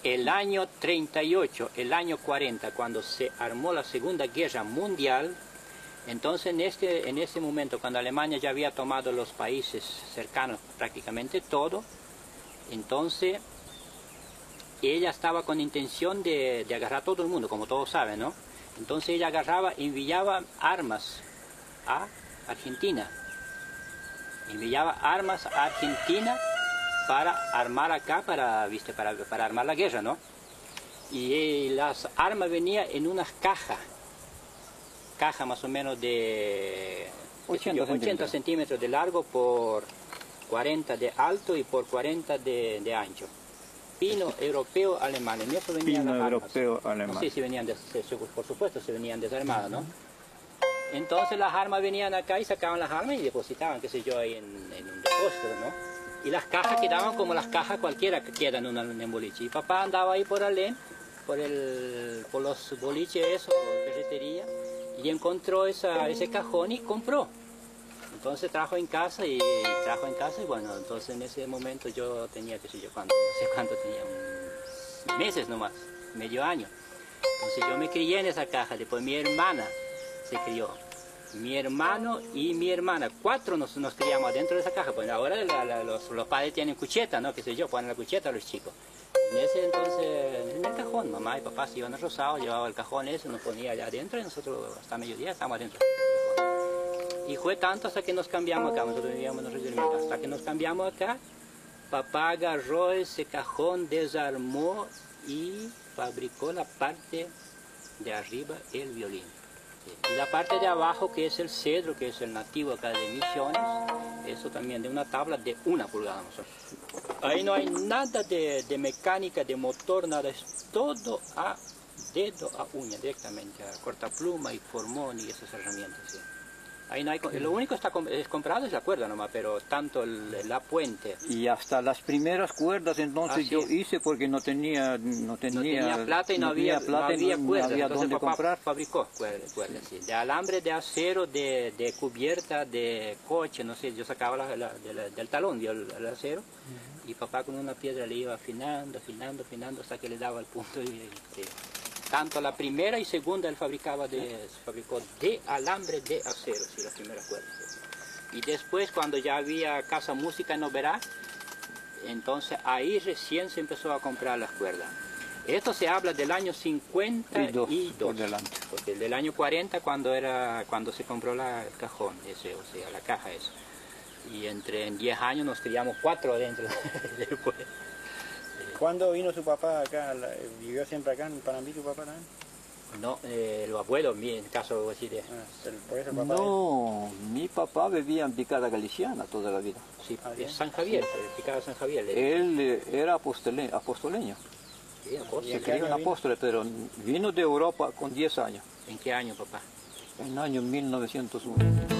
el año 38, el año 40, cuando se armó la Segunda Guerra Mundial, entonces en ese momento, cuando Alemania ya había tomado los países cercanos, prácticamente todo, entonces ella estaba con intención de agarrar a todo el mundo, como todos saben, ¿no? Entonces ella enviaba armas a Argentina. Enviaba armas a Argentina para armar acá, para armar la guerra, ¿no? Y las armas venían en unas cajas más o menos de 80 centímetros de largo por 40 de alto y por 40 de ancho. Pino europeo alemán, en eso venían las armas. Europeo alemán. No sé si venían, por supuesto, se venían desarmadas, ¿no? Entonces las armas venían acá y sacaban las armas y depositaban, qué sé yo, ahí en un depósito, ¿no? Y las cajas quedaban como las cajas cualquiera que quedan en un boliche. Y papá andaba ahí por Alén, por los boliches esos, por ferretería, y encontró ese cajón y compró. Entonces trajo en casa y bueno, entonces en ese momento yo tenía, qué sé yo, no sé cuánto tenía, meses nomás, medio año. Entonces yo me crié en esa caja, después mi hermana se crió, mi hermano y mi hermana, 4 nos criamos adentro de esa caja, pues ahora los padres tienen cucheta, ¿no? Qué sé yo, ponen la cucheta a los chicos. En ese entonces, en el cajón, mamá y papá se iban a Rosado, llevaban el cajón ese, nos ponía allá adentro y nosotros hasta mediodía estábamos adentro. Y fue tanto hasta que nos cambiamos acá, nosotros vivíamos en Río Termita, hasta que nos cambiamos acá, papá agarró ese cajón, desarmó y fabricó la parte de arriba, el violín. Y la parte de abajo, que es el cedro, que es el nativo acá de Misiones, eso también de una tabla de 1 pulgada nosotros. Ahí no hay nada de mecánica, de motor, nada, es todo a dedo, a uña, directamente, a cortapluma y formón y esas herramientas. ¿Sí? Ahí no hay, lo único que es comprado es la cuerda nomás, pero tanto la puente. Y hasta las primeras cuerdas entonces yo hice porque no tenía plata y no había cuerdas, había entonces dónde papá comprar. fabricó cuerdas, sí. De alambre de acero, de cubierta, de coche, no sé, yo sacaba del talón del acero y papá con una piedra le iba afinando hasta que le daba el punto. Tanto la primera y segunda él fabricó de alambre de acero, sí, la primera cuerda. Y después cuando ya había casa música en Oberá, entonces ahí recién se empezó a comprar las cuerdas. Esto se habla del año 52, porque del año 40 cuando se compró el cajón, ese, o sea, la caja esa. Y en 10 años nos criamos 4 adentro después. ¿Cuándo vino su papá acá? ¿Vivió siempre acá en Panambi tu papá también? No, los abuelos, en caso así de... No, mi papá vivía en Picada Galiciana toda la vida. Sí, San Javier, Picada San Javier. Él era apostoleño. Sí, se crió en Apóstoles, pero vino de Europa con 10 años. ¿En qué año, papá? En el año 1901.